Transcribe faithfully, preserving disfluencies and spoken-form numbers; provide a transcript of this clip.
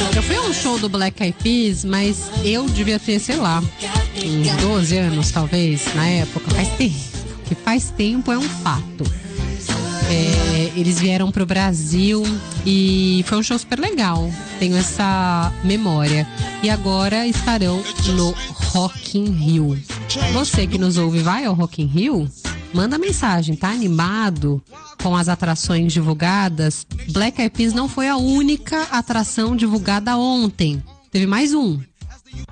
Eu fui a um show do Black Eyed Peas, mas eu devia ter, sei lá, uns doze anos talvez, na época. Faz tempo. Que faz tempo é um fato. É, eles vieram pro Brasil e foi um show super legal. Tenho essa memória. E agora estarão no Rock in Rio. Você que nos ouve, vai ao Rock in Rio? Manda mensagem, tá animado com as atrações divulgadas? Black Eyed Peas não foi a única atração divulgada ontem. Teve mais um.